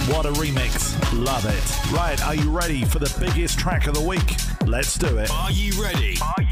What a remix. Love it. Right, are you ready for the biggest track of the week? Let's do it. Are you ready?